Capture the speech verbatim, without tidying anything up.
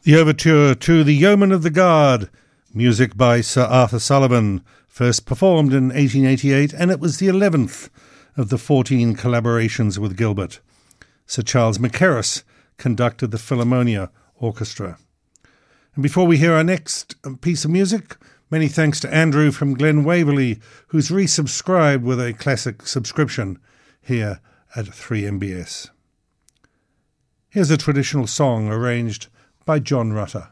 The overture to The Yeoman of the Guard, music by Sir Arthur Sullivan, first performed in eighteen eighty-eight, and it was the eleventh of the fourteen collaborations with Gilbert. Sir Charles Mackerras conducted the Philharmonia Orchestra. And before we hear our next piece of music, many thanks to Andrew from Glen Waverley, who's resubscribed with a classic subscription here at three M B S. Here's a traditional song arranged by John Rutter.